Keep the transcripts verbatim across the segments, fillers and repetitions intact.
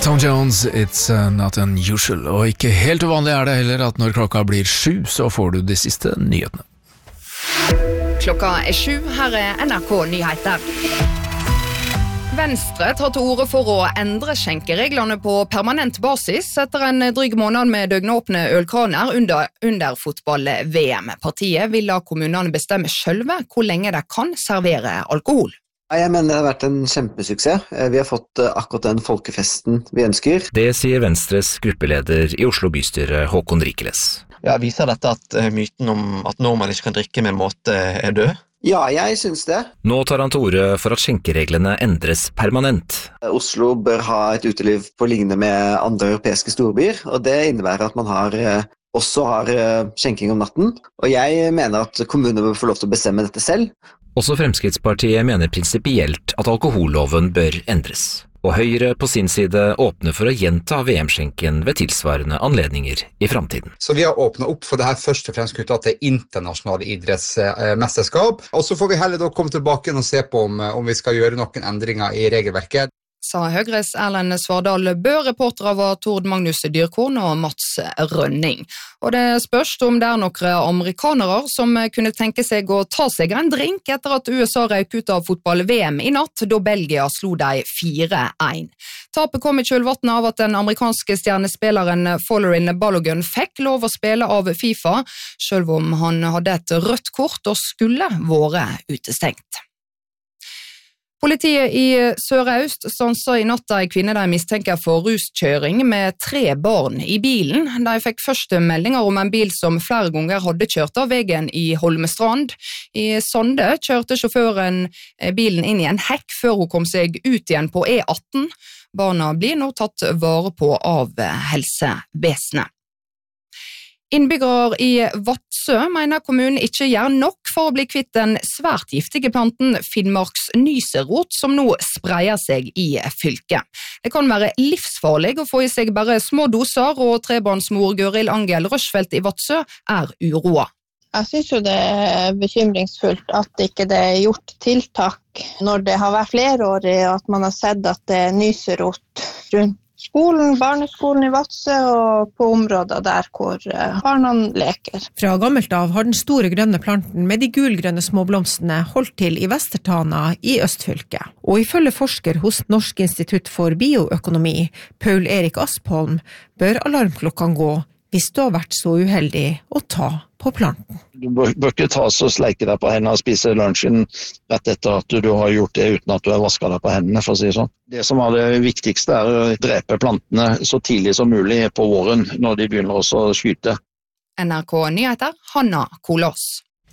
Tom Jones, It's uh, Not Unusual, og ikke helt uvanlig er det heller at når klokka blir sju, så får du de siste nyhetene. Klokka er sju, her er N R K Nyheter. Venstre tar til orde for å endre skjenkereglene på permanent basis etter en dryg måned med døgnåpne ølkraner under, under fotball-V M. Partiet vil la kommunene bestemme selv hvor lenge de kan servere alkohol. Jeg mener det har vært en kjempesuksess. Vi har fått akkurat den folkefesten vi ønsker. Det sier Venstres gruppeleder i Oslo bystyre, Håkon Rikeles. Ja, viser dette at myten om at nordmenn ikke kan drikke med måte er død? Ja, jeg synes det. Nå tar han til orde for at skjenkereglene endres permanent. Oslo bør ha et uteliv på lignende med andre europeiske storbyer, og det innebærer at man har, også har skjenking om natten. Og jeg mener at kommunene bør få lov til å bestemme dette selv. Også Fremskrittspartiet mener prinsipielt at alkoholloven bør endres. Og Høyre på sin side åpner for å gjenta V M-skjenken ved tilsvarende anledninger i fremtiden. Så vi har åpnet opp for det her først og fremst knyttet til internasjonale idrettsmesterskap. Og så får vi heller da komme tilbake og se på om, om vi skal gjøre noen endringer i regelverket. Sa Høyres Erlend Svardal Bø, reportere var Tord Magnus Dyrkorn og Mats Rønning. Og det spørs om det er noen amerikanere som kunne tenke seg å ta seg en drink etter at U S A røk ut av fotball-V M i natt, da Belgia slo de fire én. Tapet kom i kjølvannet av at den amerikanske stjernespilleren Folarin Balogun fikk lov å spille av FIFA, selv om han hadde et rødt kort og skulle vært utestengt. Politiet i Sør-Øst stanset i natt en kvinne de mistenker for ruskjøring med tre barn i bilen. De fikk først meldinger om en bil som flere ganger hadde kjørt av veien i Holmestrand. I Sande kjørte sjåføren bilen inn i en hekk før hun kom seg ut igjen på E atten. Barna blir nå tatt vare på av helsevesenet. Innbyggere i Vadsø mener kommunen ikke gjør nok for å bli kvitt den svært giftige planten Finnmarks nyserot som nå spreier seg i fylket. Det kan være livsfarlig å få i seg bare små doser, og trebarnsmor Gøril Angel Røsfeldt i Vadsø er uroa. Jeg synes jo det er bekymringsfullt at ikke det er gjort tiltak når det har vært flerårig, at man har sett at det er nyserot rundt skolen, barneskolen i Vadsø og på områder der hvor barna leker. Fra gammelt av har den store grønne planten med de gulgrønne småblomstene holdt til i Vestertana i Østfylket. Og ifølge forsker hos Norsk institutt for bioøkonomi, Paul Erik Aspholm, bør alarmklokkene gå hvis du har vært så uheldig å ta på planten. Du bør, bør ikke ta så sleike deg på hendene og spise lunsjen rett etter at du har gjort det uten at du har vasket deg på hendene, for å si sånn. Det som er det viktigste er å drepe plantene så tidlig som mulig på våren når de begynner også å skyte. N R K Nyheter, Hanna Kolås.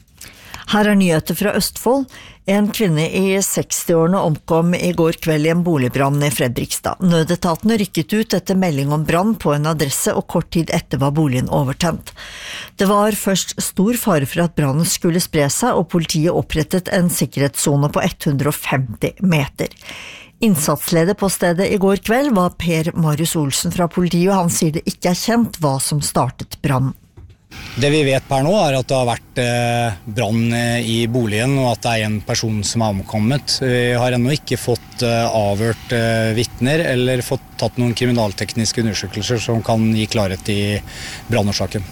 Her er nyheter fra Østfold. En kvinne i sekstiårene omkom i går kveld i en boligbrann i Fredrikstad. Nødetatene rykket ut etter melding om brann på en adresse, og kort tid etter var boligen overtent. Det var først stor fare for at brannen skulle spre seg, og politiet opprettet en sikkerhetszone på hundre og femti meter. Innsatsleder på stedet i går kveld var Per Marius Olsen fra politiet, og han sier det ikke er kjent hva som startet brannen. Det vi vet per nå er at det har vært eh, brann i boligen, og at det er en person som er omkommet. Vi har ennå ikke fått eh, avhørt eh, vittner eller fått tatt noen kriminaltekniske undersøkelser som kan gi klarhet i brannårsaken.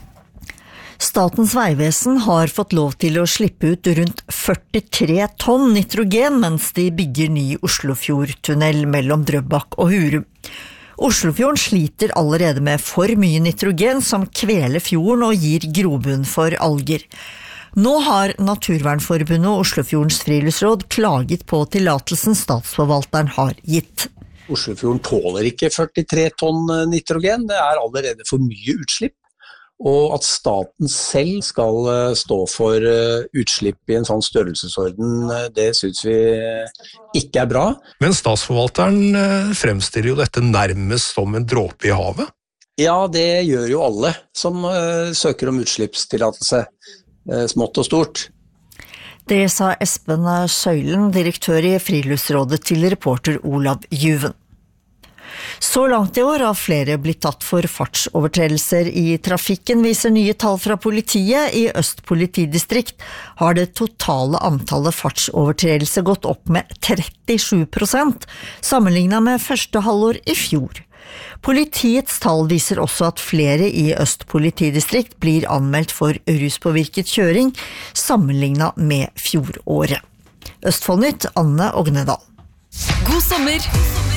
Statens vegvesen har fått lov til å slippe ut rundt førtitre tonn nitrogen mens de bygger ny Oslofjordtunnel mellom Drøbak og Hurum. Oslofjorden sliter allerede med for mye nitrogen som kveler fjorden og gir grobunn for alger. Nå har Naturvernforbundet og Oslofjordens friluftsråd klaget på tillatelsen statsforvalteren har gitt. Oslofjorden tåler ikke førtitre tonn nitrogen, det er allerede for mye utslipp. Og at staten selv skal stå for utslipp i en sånn størrelsesorden, det synes vi ikke er bra. Men statsforvalteren fremstiller jo dette nærmest som en dråpe i havet. Ja, det gjør jo alle som søker om utslippstillatelse, smått og stort. Det sa Espen Søylen, direktør i Friluftsrådet, til reporter Olav Juven. Så langt i år har flere blitt tatt for fartsovertredelser i trafikken, viser nye tall fra politiet. I Øst politidistrikt har det totale antallet fartsovertredelser gått opp med trettisju prosent, sammenlignet med første halvår i fjor. Politiets tall viser også at flere i Øst politidistrikt blir anmeldt for ruspåvirket kjøring, sammenlignet med fjoråret. Østfoldnytt, Anne Ognedal. God sommer!